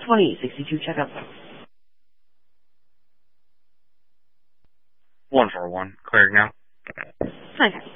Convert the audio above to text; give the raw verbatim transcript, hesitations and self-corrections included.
twenty, sixty-two checkup. one four one, clearing now. Okay.